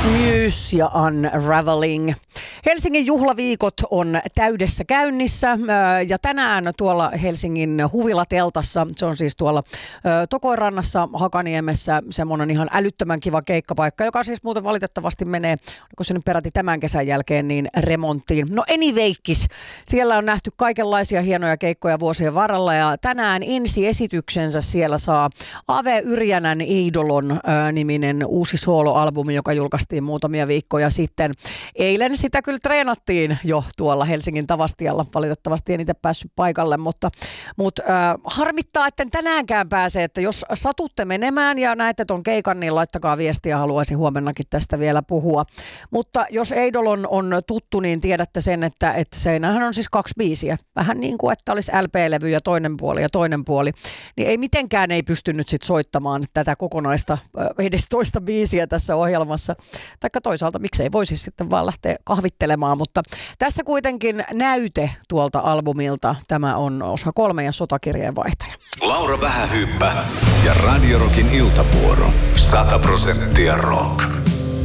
Muse ja Unraveling. Helsingin juhlaviikot on täydessä käynnissä ja tänään tuolla Helsingin Huvilateltassa, se on siis tuolla Tokoinrannassa Hakaniemessä, semmoinen ihan älyttömän kiva keikkapaikka, joka siis muuten valitettavasti menee, oliko se nyt peräti tämän kesän jälkeen, niin remonttiin. No anywaykis, siellä on nähty kaikenlaisia hienoja keikkoja vuosien varrella ja tänään ensiesityksensä siellä saa Ave Yrjänän Eidolon niminen uusi sooloalbumi, joka julkaistiin muutamia viikkoja sitten. Eilen sitä kyllä treenattiin jo tuolla Helsingin Tavastialla. Valitettavasti en itse päässyt paikalle, mutta harmittaa, etten tänäänkään pääse, että jos satutte menemään ja näette ton keikan, niin laittakaa viestiä, haluaisin huomennakin tästä vielä puhua. Mutta jos Eidolon on tuttu, niin tiedätte sen, että seinähän on siis 2 biisiä. Vähän niin kuin, että olisi LP-levy ja toinen puoli. Niin ei mitenkään ei pystynyt sit soittamaan tätä kokonaista edes toista biisiä tässä ohjelmassa. Taikka toisaalta miksei voisi sitten vaan lähteä kahvittelemaan, mutta tässä kuitenkin näyte tuolta albumilta. Tämä on osa 3 ja Sotakirjeenvaihtaja. Laura Vähähyyppä ja Radio Rockin iltavuoro. 100% rock.